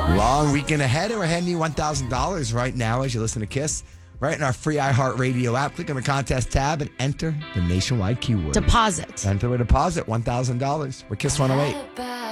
Long weekend ahead, and we're handing you $1,000 right now as you listen to Kiss. Right in our free iHeartRadio app. Click on the contest tab and enter the nationwide keyword. Deposit. Enter a deposit, $1,000. We're Kiss 108.